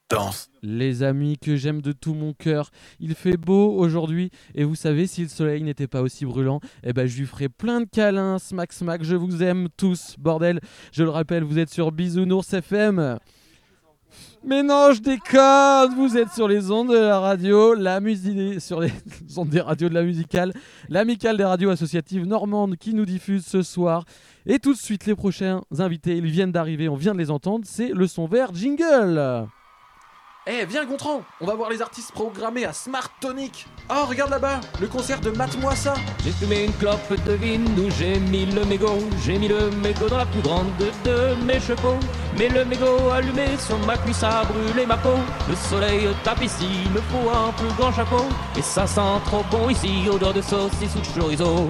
Danse. Les amis que j'aime de tout mon cœur, il fait beau aujourd'hui et vous savez, si le soleil n'était pas aussi brûlant, eh ben je lui ferais plein de câlins, smack smack, je vous aime tous, bordel. Je le rappelle, vous êtes sur Bisounours FM. Mais non, je déconne, vous êtes sur les ondes de la radio, sur les ondes des radios de la musicale, l'amicale des radios associatives normandes qui nous diffuse ce soir. Et tout de suite, les prochains invités, ils viennent d'arriver, on vient de les entendre, c'est le son vert jingle. Eh, viens Gontran, on va voir les artistes programmés à Smart Tonic. Oh, regarde là-bas, le concert de Mate-moi ça. J'ai fumé une clope, devine où j'ai mis le mégot. J'ai mis le mégot dans la plus grande de mes chevaux. Mais le mégot allumé sur ma cuisse a brûlé ma peau. Le soleil tape ici, il me faut un plus grand chapeau. Et ça sent trop bon ici, odeur de saucisse ou de chorizo.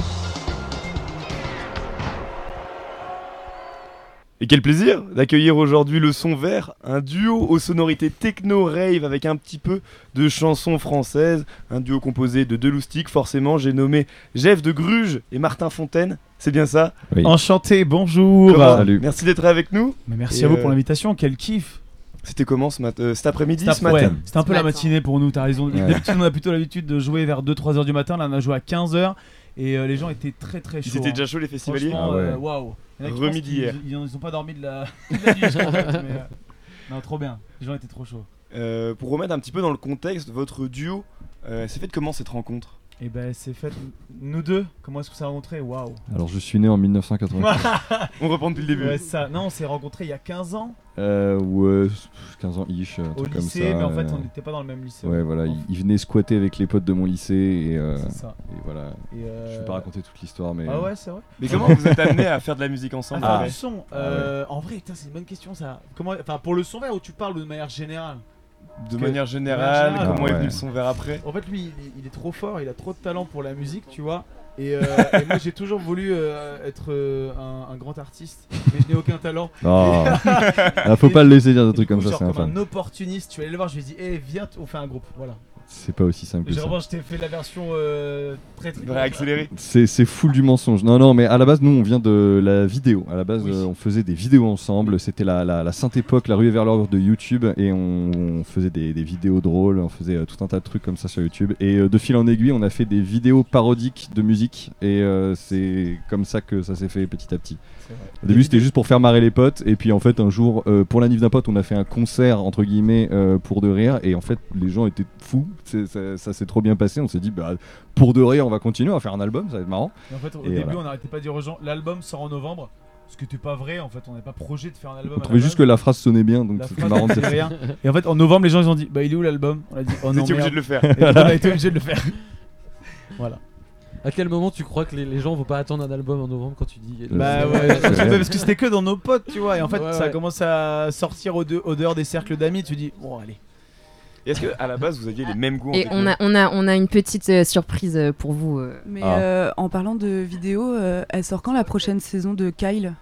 Et quel plaisir d'accueillir aujourd'hui le son vert, un duo aux sonorités techno-rave avec un petit peu de chansons françaises, un duo composé de deux loustiques, forcément j'ai nommé Jeff de Gruges et Martin Fontaine, c'est bien ça? Oui. Enchanté, bonjour. Salut. Merci d'être avec nous. Mais merci à vous pour l'invitation, quel kiff. C'était comment cet après-midi, ce matin? Ouais, c'était un peu la matinée pour nous, t'as raison. Ouais. D'habitude on a plutôt l'habitude de jouer vers 2-3 heures du matin, là on a joué à 15h et les gens étaient très très chauds. Ils étaient déjà chauds les festivaliers? Franchement, Ah ouais. waouh. Il y en a qui Remis pensent qu'ils- d'hier. Ils ont pas dormi de la nuit, je crois, en fait, mais, non, trop bien, les gens étaient trop chauds. Pour remettre un petit peu dans le contexte, votre duo, c'est fait de comment cette rencontre? Et ben c'est fait, nous deux, comment est-ce qu'on s'est rencontrés? Waouh. Alors je suis né en 1980. On reprend depuis le début. Ouais, ça. Non, on s'est rencontrés il y a 15 ans Ouais, 15 ans ish, un au truc comme lycée, ça. mais en fait on n'était pas dans le même lycée. Ouais, voilà, il venait squatter avec les potes de mon lycée C'est ça. et voilà. Et Je vais pas raconter toute l'histoire, mais. Ah ouais, c'est vrai. Mais comment vous êtes amenés à faire de la musique ensemble? À faire après du son. En vrai, putain, c'est une bonne question ça. Comment, enfin, pour le son vert où tu parles de manière générale. De que- manière générale, Ah, comment est ouais. venu le son vert après? En fait, lui, il est trop fort, il a trop de talent pour la musique, tu vois. Et moi, j'ai toujours voulu être un grand artiste, mais je n'ai aucun talent. Oh. Ah, faut pas le laisser dire des trucs comme ça, genre, c'est un comme fan. un opportuniste, tu vas aller le voir, je lui ai dit, viens, on fait un groupe. Voilà. C'est pas aussi simple que ça. Généralement, je t'ai fait la version très très. Vrai accéléré. C'est full du mensonge. Non, mais à la base, nous, on vient de la vidéo. À la base, Oui. on faisait des vidéos ensemble. C'était la sainte époque, la ruée vers l'or de YouTube. Et on faisait des vidéos drôles. On faisait tout un tas de trucs comme ça sur YouTube. Et de fil en aiguille, on a fait des vidéos parodiques de musique. Et c'est comme ça que ça s'est fait petit à petit. C'est vrai. Au début, c'était juste pour faire marrer les potes. Et puis, en fait, un jour, pour la nif d'un pote, on a fait un concert, entre guillemets, pour de rire. Et en fait, les gens étaient fous. Ça s'est trop bien passé. On s'est dit, bah, pour de rire, on va continuer, on va faire un album, ça va être marrant. Et en fait, au Et début, voilà. on n'arrêtait pas de dire aux gens, l'album sort en novembre. Ce qui n'était pas vrai, en fait, on n'avait pas projet de faire un album. On trouvait juste que la phrase sonnait bien, donc la c'était phrase marrant de ne dire disait ça. rien. Et en fait, en novembre, les gens ils ont dit, bah il est où l'album? On a dit, oh Vous non, étiez obligé merde. de le faire. Et on a été obligé de le faire. Voilà. À quel moment tu crois que les gens vont pas attendre un album en novembre quand tu dis Bah C'est ouais, vrai. parce que c'était que dans nos potes, tu vois. Et en fait, Ouais, ça ouais. commence à sortir au dehors des cercles d'amis. Tu dis, bon, allez. Et est-ce qu'à la base vous aviez les mêmes goûts en Et techno? on a une petite surprise pour vous. Mais Ah. en parlant de vidéo, elle sort quand la prochaine saison de Kyle?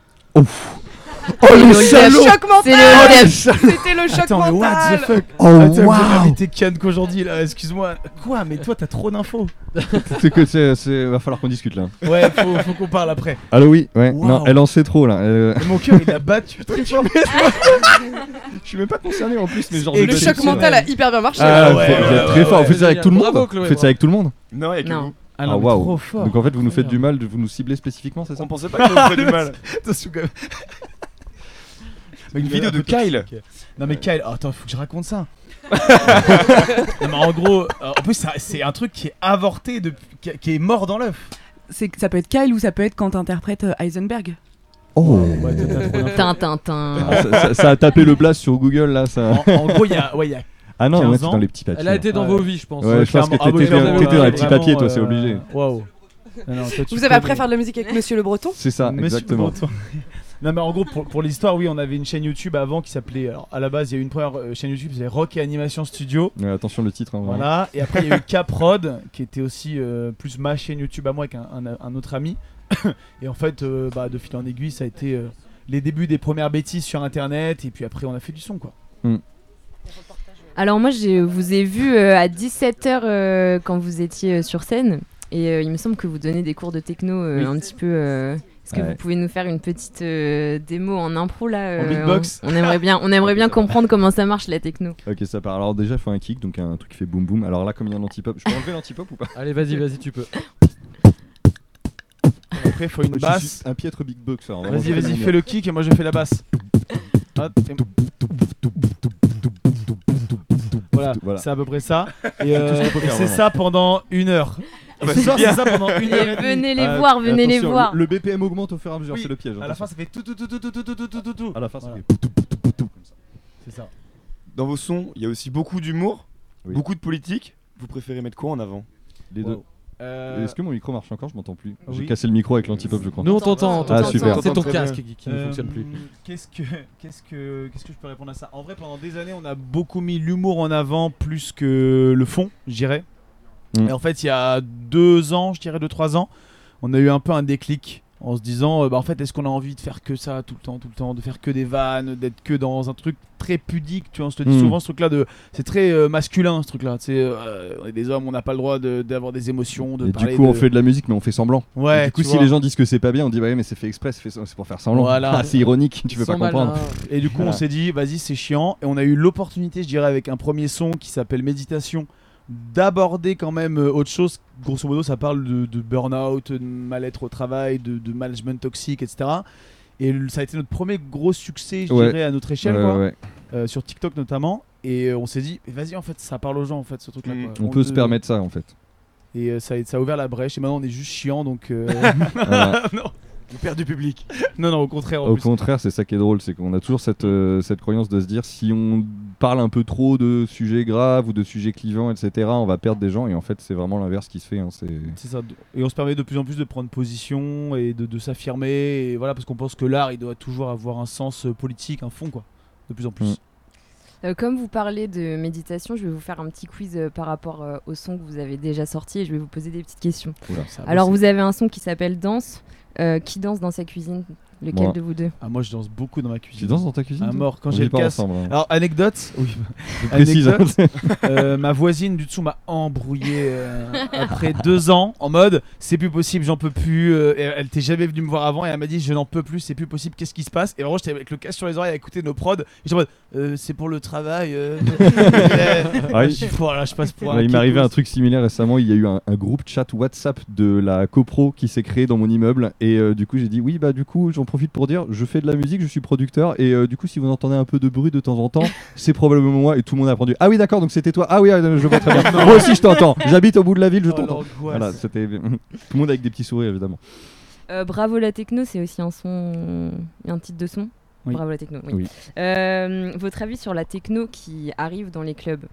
Oh le salaud! Choc C'est mental. le thème. C'était le choc Attends, mais what mental. the fuck? Oh Attends, waouh! j'ai invité Kian qu'aujourd'hui là, excuse-moi. Quoi? Mais toi, t'as trop d'infos. C'est que va falloir qu'on discute là. Ouais, faut qu'on parle après. Allô, oui, ouais. Wow. Non, elle en sait trop là. Et mon cœur, il a battu très fort. Je suis même pas concerné en plus, mais genre. Et de le choc déception. mental a hyper bien marché. Ah, Ouais, vous êtes ouais, très ouais, fort. Vous ouais. faites ça avec tout le Bravo, monde. Chloé, Vous faites ça avec tout le monde. Non, il y a que Non. vous. Ah Ah non, mais waouh. trop fort. Donc en fait, vous nous faites du Incroyable. mal, vous nous ciblez spécifiquement, c'est ça? On pensait pas que ça vous ferait du mal. Attention quand même. Une vidéo de Kyle. Non mais Kyle, attends, faut que je raconte ça. Non, mais en gros, en plus c'est un truc qui est avorté, qui est mort dans l'œuf. Ça peut être Kyle ou ça peut être quand t'interprètes Heisenberg. Oh. Ouais, toi, t'as trop d'infos. Tintin. Ah, ça a tapé le blast sur Google là, ça. En gros, il y a Ah non, 15 ouais, c'est ans. dans les petits papiers. Elle a été dans Ouais. vos vies, je pense. Ouais, je pense que clairement. Ah oui, t'étais clairement, dans les ouais, petits vraiment, papiers, toi, c'est obligé. Waouh. Non, non, toi, tu Vous avez appris connais. à faire de la musique avec Monsieur Le Breton? C'est ça, Monsieur exactement. Breton. Non mais en gros pour l'histoire, oui, on avait une chaîne YouTube avant qui s'appelait, alors à la base il y a eu une première chaîne YouTube qui s'appelait Rock et Animation Studio. Ouais, attention le titre. Hein, vraiment. Voilà, et après il y a eu Caprod qui était aussi plus ma chaîne YouTube à moi avec un autre ami. Et en fait, bah, de fil en aiguille, ça a été les débuts des premières bêtises sur internet, et puis après on a fait du son quoi. Alors moi, je vous ai vu à 17h quand vous étiez sur scène. Et il me semble que vous donnez des cours de techno Oui. un petit peu Est-ce que vous pouvez nous faire une petite démo en impro là En beatbox. On aimerait bien comprendre comment ça marche la techno. Ok, ça part. Alors déjà, il faut un kick, donc un truc qui fait boum boum. Alors là, comme il y a un anti-pop, je peux enlever l'anti-pop ou pas? Allez, vas-y, tu peux. Après, il faut une Je basse. suis un piètre beatboxer. hein, vraiment, Vas-y, je vas-y, fais fais le kick et moi je fais la basse. Ah, Voilà, Voilà. c'est à peu près ça. Et, tout ce qu'on peut et faire, c'est vraiment. ça pendant 1 heure. Et ce soir, c'est ça pendant 1 heure. Et venez les Ah, voir, venez les attention, voir. Le BPM augmente au fur et à mesure, Oui, c'est le piège. À la fin, ça fait tout. À la fin, ça Voilà. fait comme ça. C'est ça. Dans vos sons, il y a aussi beaucoup d'humour, Oui. beaucoup de politique. Vous préférez mettre quoi en avant? Les deux. Wow. Est-ce que mon micro marche encore? Je m'entends plus. J'ai Oui. cassé le micro avec l'anti-pop, je crois. Nous on t'entend. Ah, super. C'est ton Très casque bien. qui ne fonctionne plus. Qu'est-ce que je peux répondre à ça? En vrai, pendant des années, on a beaucoup mis l'humour en avant plus que le fond, je dirais. Mm. Et en fait, il y a 2 ans, je dirais 2-3 ans, on a eu un peu un déclic en se disant, en fait, est-ce qu'on a envie de faire que ça tout le temps, de faire que des vannes, d'être que dans un truc très pudique, tu vois, on se le dit Mm. souvent ce truc-là c'est très masculin ce truc-là, tu sais, on est des hommes, on n'a pas le droit d'avoir des émotions, de Et parler du coup, de... on fait de la musique, mais on fait semblant. Ouais, Et du coup, tu si vois. les gens disent que c'est pas bien, on dit ouais, mais c'est fait exprès, c'est pour faire semblant. Voilà. Ah, c'est ironique, tu peux pas Ils sont comprendre. malins. Et du coup, Voilà. on s'est dit, vas-y, c'est chiant. Et on a eu l'opportunité, je dirais, avec un premier son qui s'appelle Méditation, d'aborder quand même autre chose. Grosso modo, ça parle de burn-out, de mal-être au travail, de management toxique, etc. Et ça a été notre premier gros succès, je Ouais. dirais, à notre échelle, Ouais, quoi. ouais. Sur TikTok notamment. Et on s'est dit, vas-y, en fait, ça parle aux gens, en fait, ce truc-là. Mm. quoi. On peut se permettre ça en fait. Et ça a ouvert la brèche. Et maintenant, on est juste chiant, donc. Voilà. non. On perd du public. non, au contraire. En Au plus. contraire, c'est ça qui est drôle, c'est qu'on a toujours cette croyance de se dire si on parle un peu trop de sujets graves ou de sujets clivants, etc., on va perdre des gens. Et en fait, c'est vraiment l'inverse qui se fait. Hein, C'est ça. Et on se permet de plus en plus de prendre position et de s'affirmer. Et voilà, parce qu'on pense que l'art, il doit toujours avoir un sens politique, un fond, quoi. De plus en plus. Comme vous parlez de méditation, je vais vous faire un petit quiz par rapport au son que vous avez déjà sorti et je vais vous poser des petites questions. Ça va, Alors c'est- vous avez un son qui s'appelle Danse. Qui danse dans sa cuisine? Lequel Moi. de vous deux? Ah, moi, je danse beaucoup dans ma Tu cuisine. danses dans ta cuisine À toi mort. Quand On j'ai vit le pas casse. ensemble. Hein. Alors, anecdote. Oui. Je précise. hein. Anecdote. Ma voisine du dessous m'a embrouillé après 2 ans en mode c'est plus possible, j'en peux plus. Et elle était jamais venue me voir avant et elle m'a dit je n'en peux plus, c'est plus possible, qu'est-ce qui se passe? Et vraiment j'étais avec le casque sur les oreilles à écouter nos prods. Et j'étais en mode c'est pour le travail. Ah oui. Voilà, je passe pour un. Ouais, il m'est arrivé kekos. un truc similaire récemment. Il y a eu un groupe chat WhatsApp de la copro qui s'est créé dans mon immeuble. Et du coup, j'ai dit oui, bah du coup, j'en profite pour dire je fais de la musique, je suis producteur. Et du coup, si vous entendez un peu de bruit de temps en temps, c'est probablement moi. Et tout le monde a répondu ah oui, d'accord, donc c'était toi. Ah oui, je vois très bien. Moi aussi, je t'entends. J'habite au bout de la ville, je Oh, t'entends. l'angoisse. Voilà, c'était tout le monde avec des petits sourires évidemment. Bravo la techno, c'est aussi un son, un titre de son. Oui. Bravo la techno. Oui. Oui. Votre avis sur la techno qui arrive dans les clubs?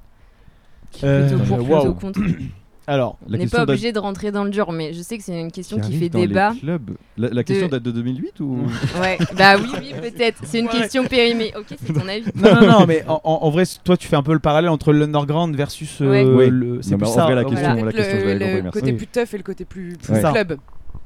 Euh, Plutôt pour, waouh. plutôt contre. Alors, On n'est pas obligé de rentrer dans le dur, mais je sais que c'est une question qui fait arrive dans les débat. clubs. La question date de 2008 ou Ouais, bah oui, peut-être. C'est une question périmée. Ok, c'est ton avis. non, mais en vrai, toi, tu fais un peu le parallèle entre l'underground versus Ouais. Oui. le. C'est Non, plus mais en ça. vrai, la Voilà. question, Peut-être la question, je l'avais compris, le merci. côté Oui. plus tough et le côté plus C'est ça. club.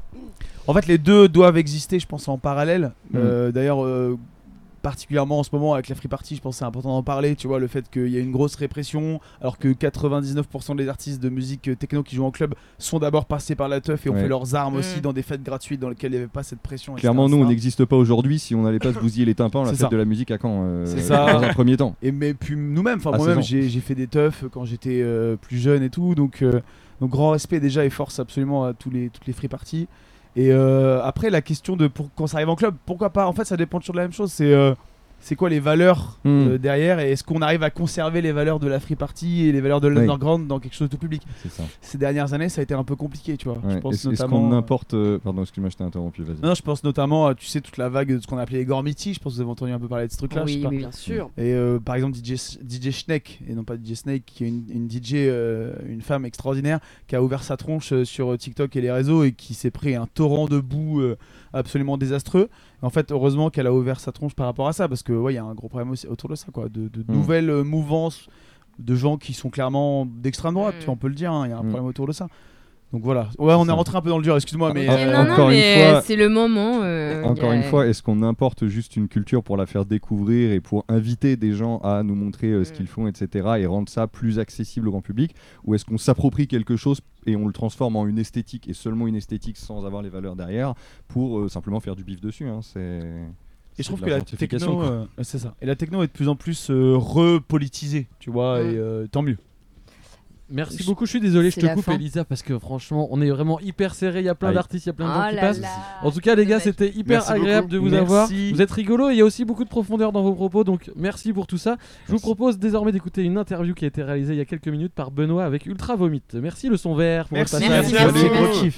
En fait, les deux doivent exister, je pense, en parallèle. Mm. D'ailleurs, particulièrement en ce moment avec la Free Party, je pense que c'est important d'en parler. Tu vois, le fait qu'il y a une grosse répression, alors que 99% des artistes de musique techno qui jouent en club sont d'abord passés par la teuf et ont Ouais. fait leurs armes aussi Mm. dans des fêtes gratuites dans lesquelles il n'y avait pas cette pression. Clairement, etc., nous, on etc. n'existe pas aujourd'hui si on n'allait pas se bousiller les tympans à la C'est fête ça. de la musique à Caen. C'est ça. Dans un premier temps. Et mais puis nous-mêmes, enfin À moi-même, 16 ans. j'ai fait des teufs quand j'étais plus jeune et tout, donc grand respect déjà et force absolument à toutes les free parties. Et après la question de quand ça arrive en club, pourquoi pas? En fait, ça dépend toujours de la même chose. C'est quoi les valeurs derrière et est-ce qu'on arrive à conserver les valeurs de la free party et les valeurs de l'underground dans quelque chose de tout public? C'est ça. Ces dernières années, ça a été un peu compliqué, tu vois. Ouais. Je pense Est-ce notamment. qu'on importe. Pardon, excuse-moi, je t'ai interrompu, vas-y. Non, je pense notamment, tu sais, toute la vague de ce qu'on appelait les Gormiti. Je pense que vous avez entendu un peu parler de ce truc-là. je sais Oui, pas. oui. Bien sûr. Et par exemple DJ Schneck, et non pas DJ Snake, qui est une DJ, une femme extraordinaire, qui a ouvert sa tronche sur TikTok et les réseaux et qui s'est pris un torrent de boue absolument désastreux. En fait, heureusement qu'elle a ouvert sa tronche par rapport à ça, parce que ouais, il y a un gros problème aussi autour de ça, quoi, de nouvelles mouvances de gens qui sont clairement d'extrême droite, tu vois, on peut le dire, hein, il y a un problème autour de ça. Donc voilà. Ouais, on est rentré un peu dans le dur, excuse-moi, mais. Non, encore une mais fois- c'est le moment. Encore y a- une fois, est-ce qu'on importe juste une culture pour la faire découvrir et pour inviter des gens à nous montrer ce qu'ils font, etc. et rendre ça plus accessible au grand public, ou est-ce qu'on s'approprie quelque chose et on le transforme en une esthétique et seulement une esthétique sans avoir les valeurs derrière pour simplement faire du bif dessus, hein. Et je trouve de que la gentrification, techno, c'est ça. Et la techno est de plus en plus repolitisée, tu vois, et tant mieux. Merci beaucoup, je suis désolé, je C'est te la coupe fin. Elisa parce que franchement on est vraiment hyper serré, il y a plein Aïe. d'artistes, il y a plein de gens Oh qui là passent. là. En tout cas les gars Dommage. c'était hyper Merci agréable beaucoup. de vous Merci. avoir, vous êtes rigolo et il y a aussi beaucoup de profondeur dans vos propos donc merci pour tout ça. Je vous Merci. propose désormais d'écouter une interview qui a été réalisée il y a quelques minutes par Benoît avec Ultra Vomit. Merci le son vert pour Merci, le passage. merci, merci. gros kiff.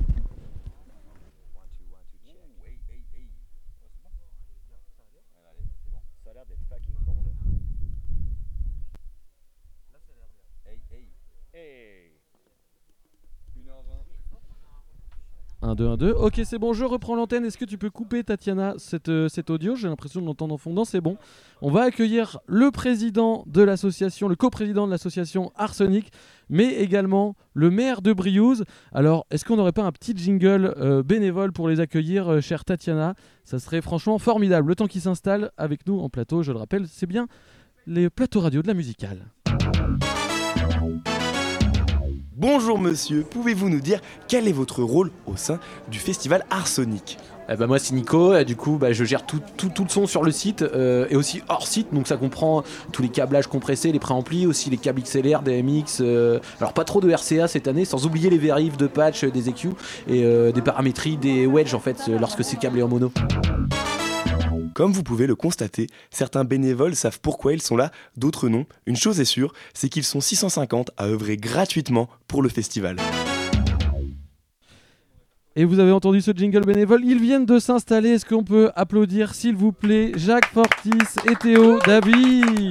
Un 2 1 2. Ok, c'est bon, je reprends l'antenne. Est-ce que tu peux couper, Tatiana, cet audio? J'ai l'impression de l'entendre en fondant, c'est bon. On va accueillir le président de l'association, le coprésident de l'association Arsenic, mais également le maire de Briouze. Alors, est-ce qu'on n'aurait pas un petit jingle bénévole pour les accueillir, chère Tatiana? Ça serait franchement formidable. Le temps qu'ils s'installent avec nous en plateau, je le rappelle, c'est bien les plateaux radio de la musicale. Bonjour monsieur, pouvez-vous nous dire quel est votre rôle au sein du festival Arsenic? Moi c'est Nico, du coup je gère tout le son sur le site et aussi hors site, donc ça comprend tous les câblages compressés, les préamplis, aussi les câbles XLR, DMX, alors pas trop de RCA cette année, sans oublier les vérifs de patch, des EQ et des paramétries, des wedges en fait lorsque c'est câblé en mono. Comme vous pouvez le constater, certains bénévoles savent pourquoi ils sont là, d'autres non. Une chose est sûre, c'est qu'ils sont 650 à œuvrer gratuitement pour le festival. Et vous avez entendu ce jingle bénévole, ils viennent de s'installer. Est-ce qu'on peut applaudir s'il vous plaît Jacques Fortis et Théo Davy?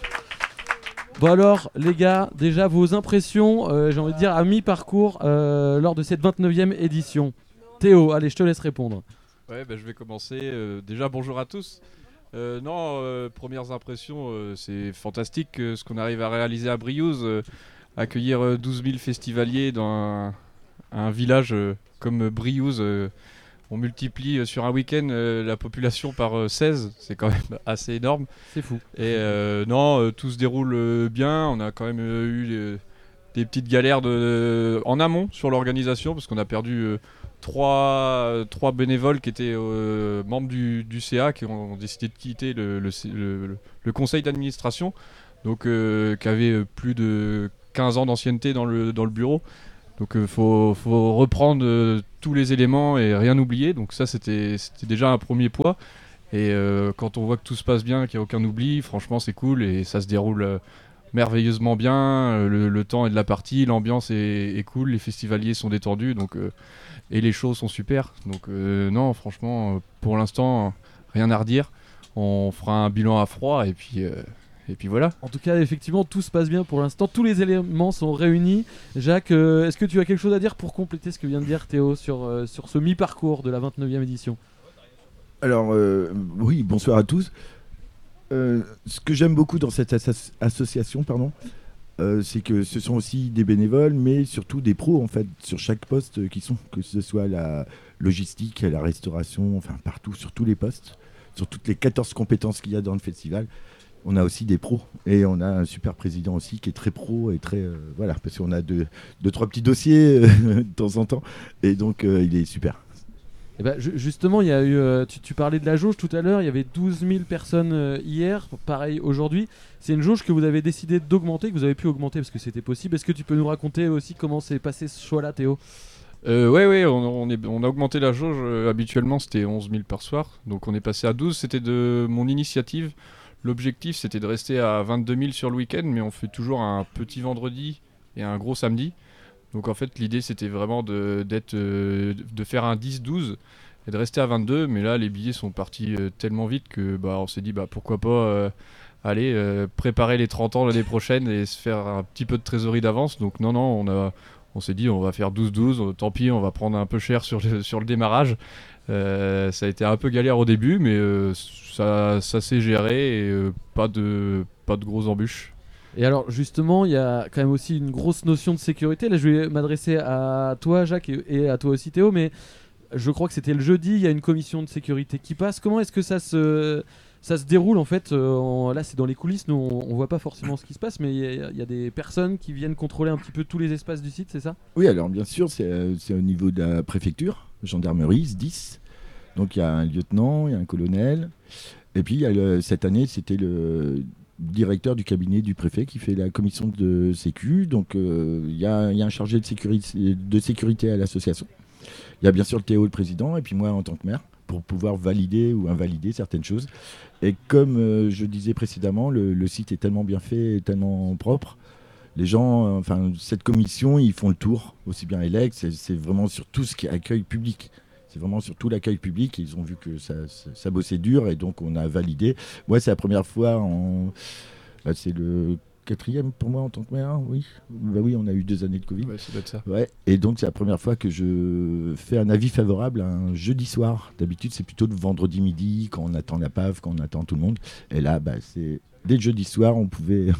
Bon alors les gars, déjà vos impressions, j'ai envie de dire à mi-parcours lors de cette 29e édition. Théo, allez je te laisse répondre. Ouais, je vais commencer. Déjà, bonjour à tous. Premières impressions, c'est fantastique ce qu'on arrive à réaliser à Briouze. Accueillir 12 000 festivaliers dans un village comme Briouze. On multiplie sur un week-end la population par 16. C'est quand même assez énorme. C'est fou. Et tout se déroule bien. On a quand même eu des petites galères en amont sur l'organisation parce qu'on a perdu... Trois bénévoles qui étaient membres du CA qui ont décidé de quitter le conseil d'administration, donc qui avaient plus de 15 ans d'ancienneté dans le bureau. Donc faut reprendre tous les éléments et rien oublier. Donc ça c'était déjà un premier poids. Et quand on voit que tout se passe bien, qu'il n'y a aucun oubli, franchement c'est cool et ça se déroule merveilleusement bien. Le temps est de la partie, l'ambiance est cool, les festivaliers sont détendus. Donc et les shows sont super, donc non franchement pour l'instant rien à redire, on fera un bilan à froid et puis voilà. En tout cas effectivement tout se passe bien pour l'instant, tous les éléments sont réunis. Jacques, est-ce que tu as quelque chose à dire pour compléter ce que vient de dire Théo sur ce mi-parcours de la 29e édition? Alors oui, bonsoir à tous. Ce que j'aime beaucoup dans cette association, c'est que ce sont aussi des bénévoles, mais surtout des pros en fait, sur chaque poste qui sont, que ce soit la logistique, la restauration, enfin partout, sur tous les postes, sur toutes les 14 compétences qu'il y a dans le festival. On a aussi des pros et on a un super président aussi qui est très pro et très voilà, parce qu'on a deux, trois petits dossiers de temps en temps et donc il est super. Eh ben, justement, il y a eu, tu parlais de la jauge tout à l'heure, il y avait 12 000 personnes hier, pareil aujourd'hui. C'est une jauge que vous avez décidé d'augmenter, que vous avez pu augmenter parce que c'était possible. Est-ce que tu peux nous raconter aussi comment s'est passé ce choix-là, Théo? Ouais, on a augmenté la jauge. Habituellement, c'était 11 000 par soir, donc on est passé à 12. C'était de mon initiative. L'objectif, c'était de rester à 22 000 sur le week-end, mais on fait toujours un petit vendredi et un gros samedi. Donc en fait l'idée c'était vraiment de faire un 10-12 et de rester à 22, mais là les billets sont partis tellement vite que on s'est dit pourquoi pas préparer les 30 ans l'année prochaine et se faire un petit peu de trésorerie d'avance. Donc non on s'est dit on va faire 12-12, tant pis on va prendre un peu cher sur le démarrage. Ça a été un peu galère au début, mais ça s'est géré et pas de grosses embûches. Et alors justement, il y a quand même aussi une grosse notion de sécurité. Là, je vais m'adresser à toi, Jacques, et à toi aussi, Théo, mais je crois que c'était le jeudi, il y a une commission de sécurité qui passe. Comment est-ce que ça se déroule en fait? Là, c'est dans les coulisses, nous on voit pas forcément ce qui se passe, mais il y a des personnes qui viennent contrôler un petit peu tous les espaces du site, c'est ça? Oui, alors bien sûr, c'est au niveau de la préfecture, gendarmerie, SDIS. Donc il y a un lieutenant, il y a un colonel. Et puis cette année, c'était le directeur du cabinet du préfet qui fait la commission de sécu. Donc il y a un chargé de sécurité à l'association. Il y a bien sûr le Théo, le président, et puis moi en tant que maire, pour pouvoir valider ou invalider certaines choses. Et comme je disais précédemment, le site est tellement bien fait et tellement propre. Les gens, cette commission, ils font le tour, aussi bien élect, c'est vraiment sur tout ce qui est accueil public. C'est vraiment sur tout l'accueil public. Ils ont vu que ça bossait dur et donc on a validé. Moi, c'est la première fois, c'est le 4e pour moi en tant que maire, oui. Bah oui, on a eu 2 années de Covid. Ouais, ça doit être ça. Ouais. Et donc c'est la première fois que je fais un avis favorable un jeudi soir. D'habitude, c'est plutôt le vendredi midi, quand on attend la PAF, quand on attend tout le monde. Et là, c'est dès le jeudi soir, on pouvait...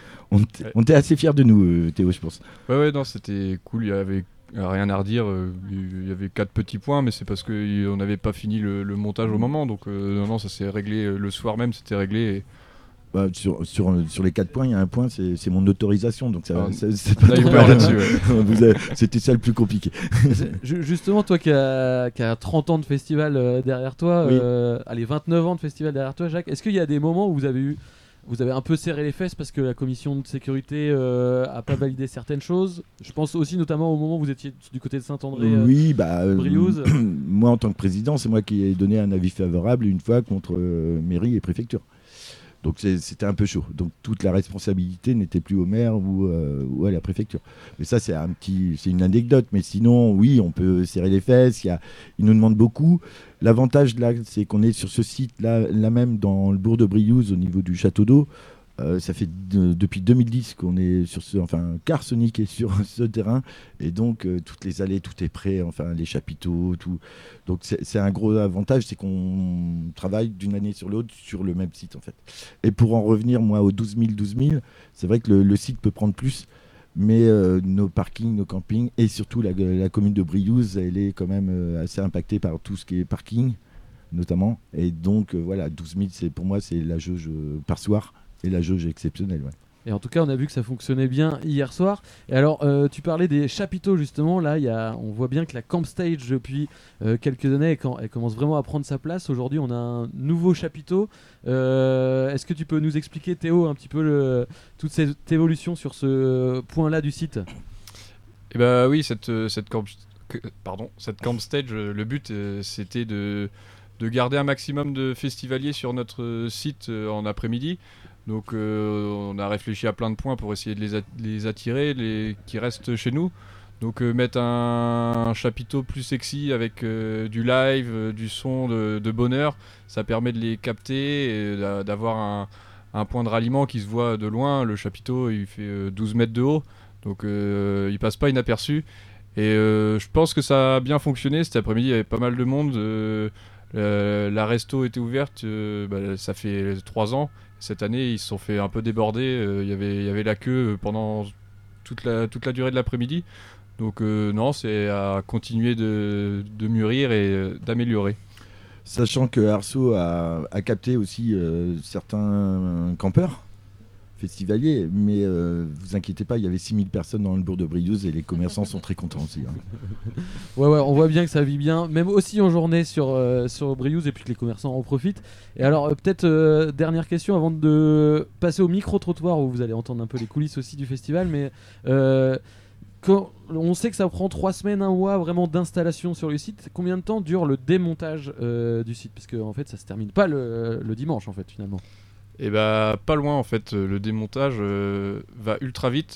on était assez fiers de nous, Théo, je pense. Ouais, non, c'était cool. Il y avait rien à redire. Il y avait 4 petits points, mais c'est parce qu'on n'avait pas fini le montage au moment. Donc, non, ça s'est réglé le soir même, c'était réglé. Et... Bah, sur les 4 points, il y a un point, c'est mon autorisation. Donc, c'est pas on a eu peur là-dessus. Ouais. C'était ça le plus compliqué. Justement, toi qui as 30 ans de festival derrière toi, oui. Allez, 29 ans de festival derrière toi, Jacques, est-ce qu'il y a des moments où vous avez un peu serré les fesses parce que la commission de sécurité a pas validé certaines choses? Je pense aussi notamment au moment où vous étiez du côté de Saint-André. Oui, Briouze. Moi en tant que président, c'est moi qui ai donné un avis favorable une fois contre mairie et préfecture. Donc c'était un peu chaud. Donc toute la responsabilité n'était plus au maire ou à la préfecture. Mais ça c'est une anecdote. Mais sinon, oui, on peut serrer les fesses. Ils nous demandent beaucoup. L'avantage là, c'est qu'on est sur ce site là même dans le bourg de Briouze, au niveau du château d'eau. Ça fait depuis 2010 qu'on est sur Carsonic est sur ce terrain, et donc toutes les allées, tout est prêt, les chapiteaux, tout. Donc c'est un gros avantage, c'est qu'on travaille d'une année sur l'autre sur le même site en fait. Et pour en revenir moi aux 12 000, c'est vrai que le site peut prendre plus, mais nos parkings, nos campings et surtout la commune de Briouze, elle est quand même assez impactée par tout ce qui est parking notamment. Et donc 12 000, pour moi c'est la jauge par soir. Et la jauge est exceptionnelle, ouais. Et en tout cas, on a vu que ça fonctionnait bien hier soir. Et alors, tu parlais des chapiteaux, justement. Là, on voit bien que la Camp Stage, depuis quelques années, elle commence vraiment à prendre sa place. Aujourd'hui, on a un nouveau chapiteau. Est-ce que tu peux nous expliquer, Théo, un petit peu toute cette évolution sur ce point-là du site? Eh bah oui, cette Camp Stage, le but, c'était de garder un maximum de festivaliers sur notre site en après-midi. Donc on a réfléchi à plein de points pour essayer de les attirer, qui restent chez nous. Donc mettre un chapiteau plus sexy avec du live, du son de bonheur, ça permet de les capter et d'avoir un point de ralliement qui se voit de loin. Le chapiteau il fait 12 mètres de haut, donc il passe pas inaperçu. Et je pense que ça a bien fonctionné. Cet après-midi il y avait pas mal de monde. La resto était ouverte, ça fait 3 ans. Cette année, ils se sont fait un peu déborder. Il y avait la queue pendant toute la durée de l'après-midi. Donc non, c'est à continuer de mûrir et d'améliorer. Sachant que Arceau a capté aussi certains campeurs festivaliers, mais vous inquiétez pas, il y avait 6000 personnes dans le bourg de Briouze et les commerçants sont très contents aussi. Hein. Ouais, on voit bien que ça vit bien, même aussi en journée sur Briouze, et puis que les commerçants en profitent. Et alors, peut-être dernière question avant de passer au micro-trottoir où vous allez entendre un peu les coulisses aussi du festival, mais on sait que ça prend 3 semaines, 1 mois vraiment d'installation sur le site. Combien de temps dure le démontage du site? Parce qu'en fait, ça se termine pas le dimanche en fait finalement. Et bah pas loin en fait, le démontage va ultra vite.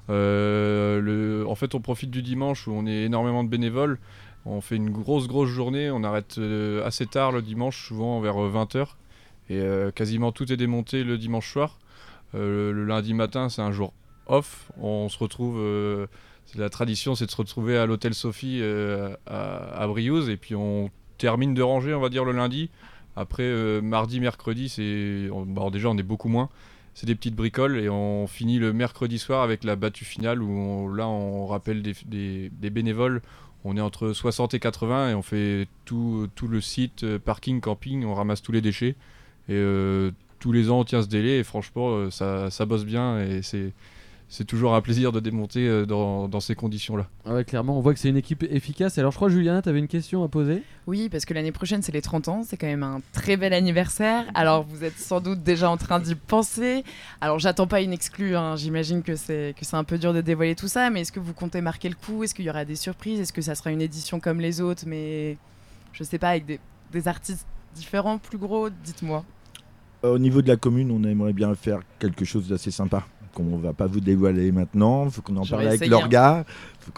En fait on profite du dimanche où on est énormément de bénévoles. On fait une grosse journée, on arrête assez tard le dimanche, souvent vers 20h. Et quasiment tout est démonté le dimanche soir. Le lundi matin c'est un jour off. On se retrouve, la tradition c'est de se retrouver à l'hôtel Sophie à Briouze. Et puis on termine de ranger on va dire le lundi. Après, mardi, mercredi, déjà on est beaucoup moins. c'est des petites bricoles et on finit le mercredi soir avec la battue finale où on rappelle des bénévoles. On est entre 60 et 80 et on fait tout le site, parking, camping, on ramasse tous les déchets. Et tous les ans on tient ce délai et franchement ça bosse bien et c'est toujours un plaisir de démonter dans ces conditions-là. Ah ouais, clairement, on voit que c'est une équipe efficace. Alors je crois, Juliana, tu avais une question à poser ? Oui, parce que l'année prochaine, c'est les 30 ans. C'est quand même un très bel anniversaire. Alors, vous êtes sans doute déjà en train d'y penser. Alors, j'attends pas une exclue. Hein. J'imagine que c'est un peu dur de dévoiler tout ça. Mais est-ce que vous comptez marquer le coup ? Est-ce qu'il y aura des surprises ? Est-ce que ça sera une édition comme les autres, mais je sais pas, avec des artistes différents, plus gros ? Dites-moi. Au niveau de la commune, on aimerait bien faire quelque chose d'assez sympa. Qu'on va pas vous dévoiler maintenant, faut qu'on en parle avec l'orga,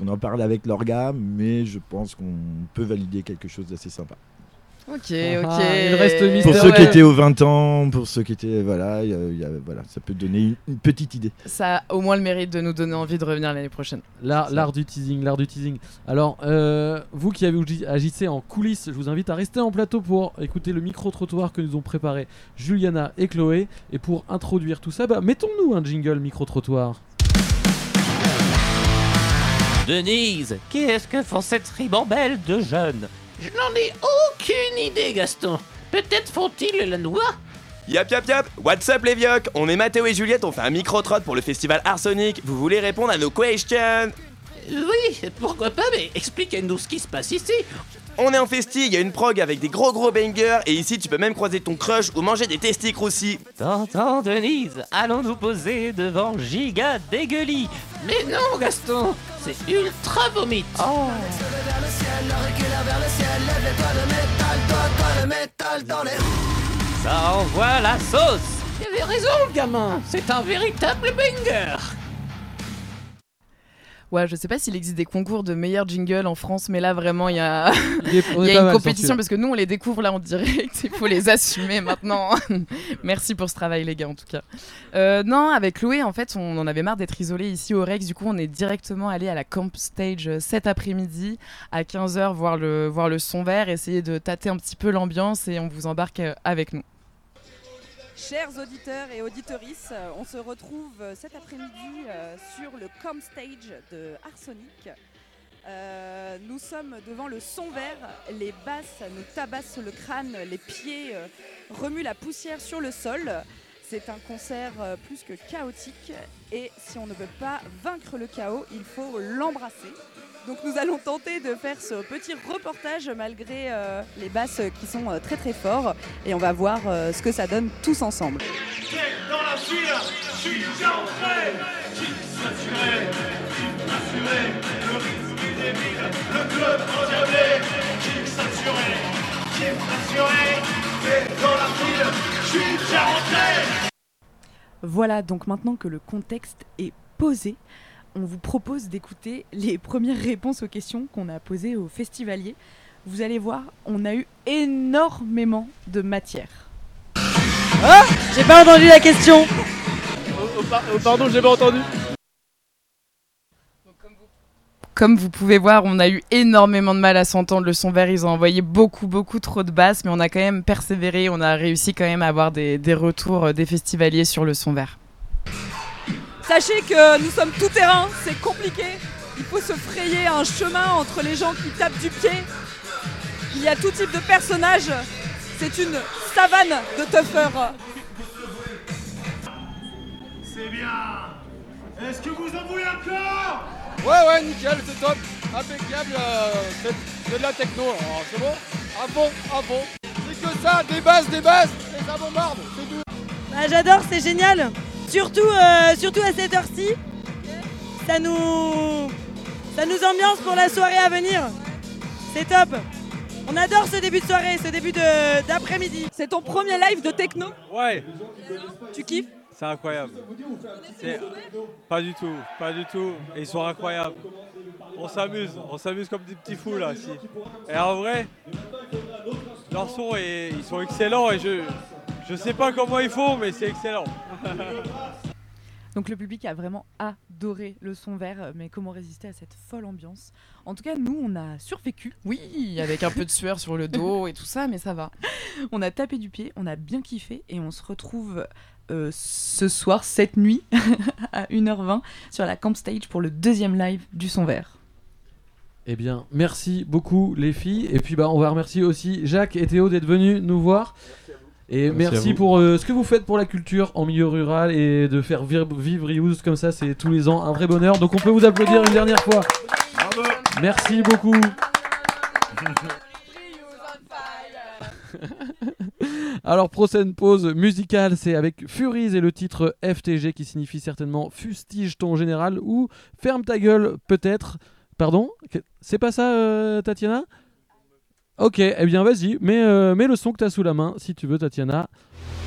mais je pense qu'on peut valider quelque chose d'assez sympa. Ok. Il reste mystérieux. Pour ceux qui étaient aux 20 ans, pour ceux qui étaient voilà, ça peut donner une petite idée. Ça a au moins le mérite de nous donner envie de revenir l'année prochaine. L'art du teasing. Alors, vous qui avez agissé en coulisses, je vous invite à rester en plateau pour écouter le micro-trottoir que nous ont préparé Juliana et Chloé. Et pour introduire tout ça, mettons-nous un jingle micro-trottoir. Denise, qu'est-ce que font cette ribambelle de jeunes ? Je n'en ai aucune idée, Gaston. Peut-être font-ils la noix ? Yap, what's up les viocs? On est Mathéo et Juliette, on fait un micro-trot pour le festival Arsonic. Vous voulez répondre à nos questions? Oui, pourquoi pas, mais expliquez-nous ce qui se passe ici. On est en festi, il y a une prog avec des gros bangers, et ici tu peux même croiser ton crush ou manger des testiques roussis. T'entends, Denise, allons nous poser devant Giga Dégueulis. Mais non, Gaston, c'est ultra vomite. Oh. Ça envoie la sauce. Il avait raison, le gamin, c'est un véritable banger. Ouais, je sais pas s'il existe des concours de meilleurs jingles en France, mais là vraiment il y a une compétition parce que nous on les découvre là en direct, il faut les assumer maintenant. Merci pour ce travail les gars en tout cas. Non, avec Chloé en fait on en avait marre d'être isolés ici au Rex, du coup on est directement allé à la Camp Stage cet après-midi à 15h voir le son vert, essayer de tâter un petit peu l'ambiance et on vous embarque avec nous. Chers auditeurs et auditrices, on se retrouve cet après-midi sur le Camp Stage de Arsonic. Nous sommes devant le son vert, les basses nous tabassent le crâne, les pieds remuent la poussière sur le sol. C'est un concert plus que chaotique et si on ne veut pas vaincre le chaos, il faut l'embrasser. Donc nous allons tenter de faire ce petit reportage malgré les basses qui sont très très forts et on va voir ce que ça donne tous ensemble. Dans la ville, je suis déjà entré. Team saturé, le rythme des villes, le club endiablé. Team saturé, dans la ville, je suis déjà rentré. Voilà, donc maintenant que le contexte est posé, on vous propose d'écouter les premières réponses aux questions qu'on a posées aux festivaliers. Vous allez voir, on a eu énormément de matière. Ah, j'ai pas entendu la question. Pardon, j'ai pas entendu. Comme vous pouvez voir, on a eu énormément de mal à s'entendre. Le son vert, ils ont envoyé beaucoup trop de basses, mais on a quand même persévéré. On a réussi quand même à avoir des retours des festivaliers sur le son vert. Sachez que nous sommes tout terrain, c'est compliqué. Il faut se frayer un chemin entre les gens qui tapent du pied. Il y a tout type de personnages. C'est une savane de tuffers. C'est bien. Est-ce que vous en voulez encore? Ouais, nickel, c'est top. Impeccable, c'est de la techno. Alors, c'est bon? À fond. C'est que ça, des basses, et ça bombarde. C'est tout. Bah, j'adore, c'est génial. Surtout à cette heure-ci, ça nous ambiance pour la soirée à venir. C'est top. On adore ce début de soirée, ce début d'après-midi. C'est ton premier live de techno? Ouais. Tu kiffes? C'est incroyable. Pas du tout. Et ils sont incroyables. On s'amuse comme des petits fous là. Et en vrai, leurs sons, ils sont excellents et je sais pas comment ils font, mais c'est excellent. Donc le public a vraiment adoré le son vert, mais comment résister à cette folle ambiance? En tout cas, nous, on a survécu. Oui, avec un peu de sueur sur le dos et tout ça, mais ça va. On a tapé du pied, on a bien kiffé et on se retrouve ce soir, cette nuit, à 1h20, sur la Camp Stage pour le 2e live du Son Vert. Eh bien, merci beaucoup les filles. Et puis on va remercier aussi Jacques et Théo d'être venus nous voir. Et merci pour ce que vous faites pour la culture en milieu rural et de faire vivre Reuse comme ça, c'est tous les ans un vrai bonheur. Donc on peut vous applaudir une dernière fois. Bravo. Merci beaucoup. Alors prochaine pause musicale, c'est avec Furies et le titre FTG qui signifie certainement fustige ton général ou ferme ta gueule peut-être. Pardon ? C'est pas ça Tatiana ? Ok, eh bien vas-y, mets le son que t'as sous la main si tu veux Tatiana.